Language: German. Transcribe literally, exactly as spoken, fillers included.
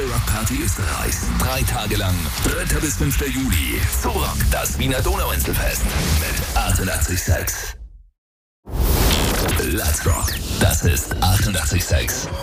Rock Party Österreichs. Drei Tage lang, dritter bis fünfter Juli. Zorock, das Wiener Donauinselfest mit achtundachtzig Komma sechs. Let's Rock, das ist achtundachtzig Komma sechs.